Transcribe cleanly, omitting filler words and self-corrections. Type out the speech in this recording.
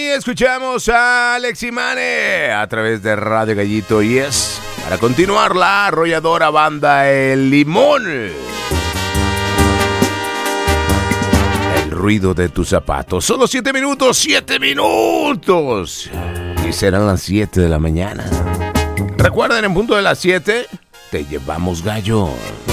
Y escuchamos a Alex y Mane a través de Radio Gallito y es para continuar la arrolladora banda El Limón. El ruido de tus zapatos. Solo 7 minutos, 7 minutos. Y serán las 7 de la mañana. Recuerden, en punto de las 7, te llevamos gallo.